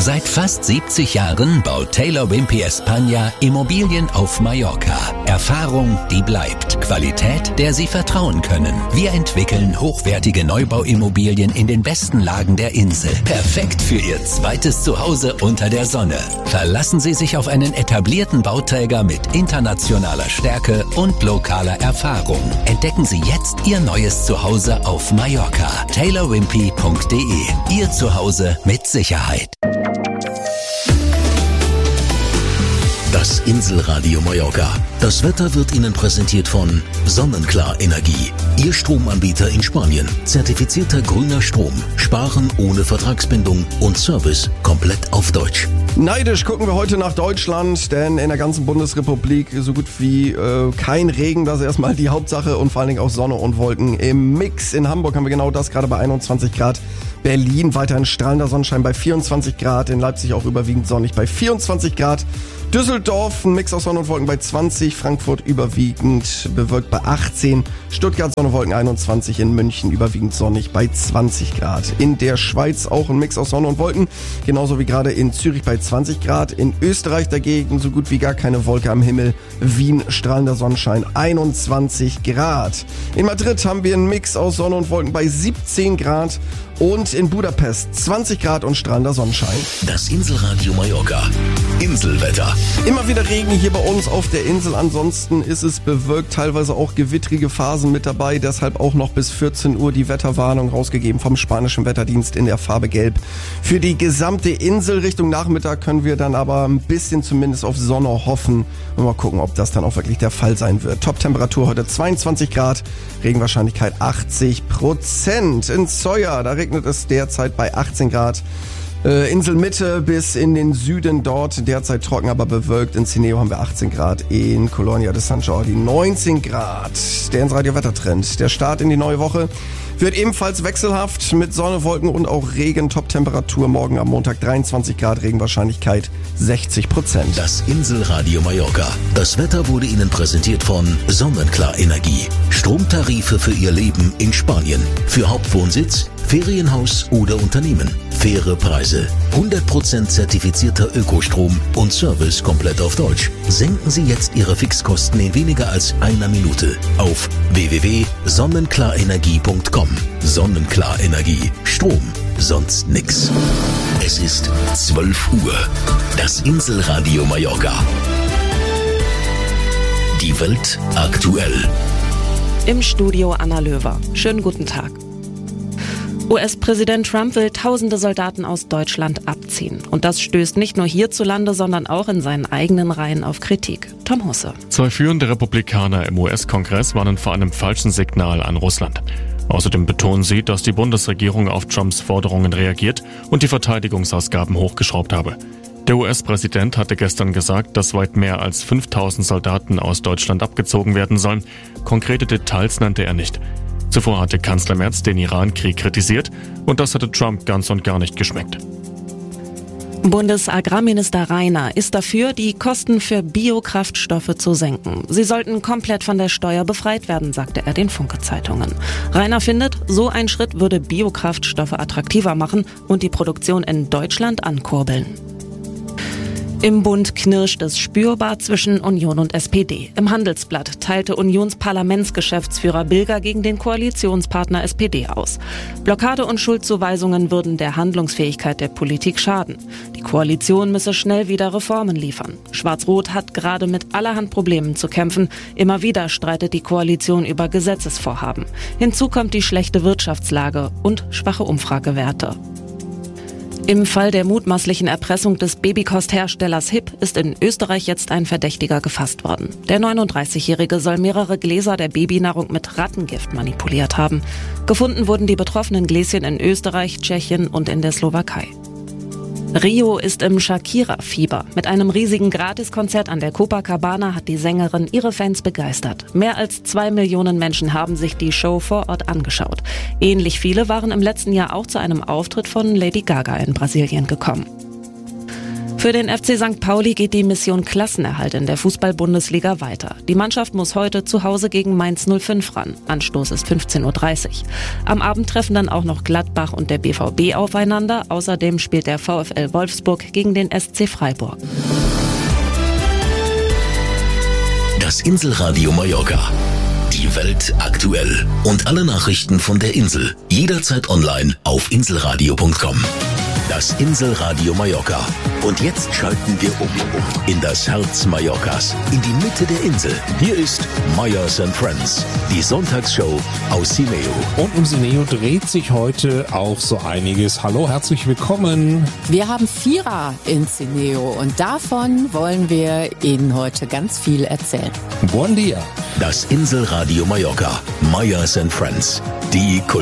Seit fast 70 Jahren baut Taylor Wimpey España Immobilien auf Mallorca. Erfahrung, die bleibt. Qualität, der Sie vertrauen können. Wir entwickeln hochwertige Neubauimmobilien in den besten Lagen der Insel. Perfekt für Ihr zweites Zuhause unter der Sonne. Verlassen Sie sich auf einen etablierten Bauträger mit internationaler Stärke und lokaler Erfahrung. Entdecken Sie jetzt Ihr neues Zuhause auf Mallorca. taylorwimpey.de. Ihr Zuhause mit Sicherheit. Das Inselradio Mallorca. Das Wetter wird Ihnen präsentiert von Sonnenklar Energie. Ihr Stromanbieter in Spanien. Zertifizierter grüner Strom. Sparen ohne Vertragsbindung und Service komplett auf Deutsch. Neidisch gucken wir heute nach Deutschland, denn in der ganzen Bundesrepublik so gut wie kein Regen. Das ist erstmal die Hauptsache und vor allen Dingen auch Sonne und Wolken im Mix. In Hamburg haben wir genau das, gerade bei 21 Grad. Berlin weiterhin strahlender Sonnenschein bei 24 Grad. In Leipzig auch überwiegend sonnig bei 24 Grad. Düsseldorf, ein Mix aus Sonne und Wolken bei 20, Frankfurt überwiegend bewölkt bei 18, Stuttgart Sonne und Wolken 21, in München überwiegend sonnig bei 20 Grad. In der Schweiz auch ein Mix aus Sonne und Wolken, genauso wie gerade in Zürich bei 20 Grad. In Österreich dagegen so gut wie gar keine Wolke am Himmel, Wien strahlender Sonnenschein 21 Grad. In Madrid haben wir einen Mix aus Sonne und Wolken bei 17 Grad. Und in Budapest 20 Grad und strahlender Sonnenschein. Das Inselradio Mallorca. Inselwetter. Immer wieder Regen hier bei uns auf der Insel. Ansonsten ist es bewölkt, teilweise auch gewittrige Phasen mit dabei. Deshalb auch noch bis 14 Uhr die Wetterwarnung rausgegeben vom spanischen Wetterdienst in der Farbe Gelb. Für die gesamte Insel Richtung Nachmittag können wir dann aber ein bisschen zumindest auf Sonne hoffen. Und mal gucken, ob das dann auch wirklich der Fall sein wird. Top-Temperatur heute 22 Grad, Regenwahrscheinlichkeit 80%. In Soja, da regnet es derzeit bei 18 Grad. Inselmitte bis in den Süden dort derzeit trocken, aber bewölkt. In Cineo haben wir 18 Grad, in Colonia de San Jordi 19 Grad. Der Insradio-Wettertrend. Der Start in die neue Woche wird ebenfalls wechselhaft mit Sonne, Wolken und auch Regen. Top-Temperatur morgen am Montag 23 Grad, Regenwahrscheinlichkeit 60%. Das Inselradio Mallorca. Das Wetter wurde Ihnen präsentiert von Sonnenklar Energie. Stromtarife für Ihr Leben in Spanien. Für Hauptwohnsitz, Ferienhaus oder Unternehmen. Faire Preise, 100% zertifizierter Ökostrom und Service komplett auf Deutsch. Senken Sie jetzt Ihre Fixkosten in weniger als einer Minute auf www.sonnenklarenergie.com. Sonnenklar Energie. Strom, sonst nix. Es ist 12 Uhr. Das Inselradio Mallorca. Die Welt aktuell. Im Studio Anna Löwer. Schönen guten Tag. US-Präsident Trump will tausende Soldaten aus Deutschland abziehen. Und das stößt nicht nur hierzulande, sondern auch in seinen eigenen Reihen auf Kritik. Tom Husse. 2 führende Republikaner im US-Kongress warnen vor einem falschen Signal an Russland. Außerdem betonen sie, dass die Bundesregierung auf Trumps Forderungen reagiert und die Verteidigungsausgaben hochgeschraubt habe. Der US-Präsident hatte gestern gesagt, dass weit mehr als 5000 Soldaten aus Deutschland abgezogen werden sollen. Konkrete Details nannte er nicht. Zuvor hatte Kanzler Merz den Iran-Krieg kritisiert und das hatte Trump ganz und gar nicht geschmeckt. Bundesagrarminister Rainer ist dafür, die Kosten für Biokraftstoffe zu senken. Sie sollten komplett von der Steuer befreit werden, sagte er den Funke-Zeitungen. Rainer findet, so ein Schritt würde Biokraftstoffe attraktiver machen und die Produktion in Deutschland ankurbeln. Im Bund knirscht es spürbar zwischen Union und SPD. Im Handelsblatt teilte Unionsparlamentsgeschäftsführer Bilger gegen den Koalitionspartner SPD aus. Blockade und Schuldzuweisungen würden der Handlungsfähigkeit der Politik schaden. Die Koalition müsse schnell wieder Reformen liefern. Schwarz-Rot hat gerade mit allerhand Problemen zu kämpfen. Immer wieder streitet die Koalition über Gesetzesvorhaben. Hinzu kommt die schlechte Wirtschaftslage und schwache Umfragewerte. Im Fall der mutmaßlichen Erpressung des Babykostherstellers HIP ist in Österreich jetzt ein Verdächtiger gefasst worden. Der 39-Jährige soll mehrere Gläser der Babynahrung mit Rattengift manipuliert haben. Gefunden wurden die betroffenen Gläschen in Österreich, Tschechien und in der Slowakei. Rio ist im Shakira-Fieber. Mit einem riesigen Gratiskonzert an der Copacabana hat die Sängerin ihre Fans begeistert. Mehr als 2 Millionen Menschen haben sich die Show vor Ort angeschaut. Ähnlich viele waren im letzten Jahr auch zu einem Auftritt von Lady Gaga in Brasilien gekommen. Für den FC St. Pauli geht die Mission Klassenerhalt in der Fußball-Bundesliga weiter. Die Mannschaft muss heute zu Hause gegen Mainz 05 ran. Anstoß ist 15:30 Uhr. Am Abend treffen dann auch noch Gladbach und der BVB aufeinander. Außerdem spielt der VfL Wolfsburg gegen den SC Freiburg. Das Inselradio Mallorca. Die Welt aktuell. Und alle Nachrichten von der Insel. Jederzeit online auf inselradio.com. Das Inselradio Mallorca. Und jetzt schalten wir um in das Herz Mallorcas, in die Mitte der Insel. Hier ist Meyers & Friends, die Sonntagsshow aus Cineo. Und um Cineo dreht sich heute auch so einiges. Hallo, herzlich willkommen. Wir haben Vierer in Cineo und davon wollen wir Ihnen heute ganz viel erzählen. Buen dia. Das Inselradio Mallorca, Meyers & Friends, die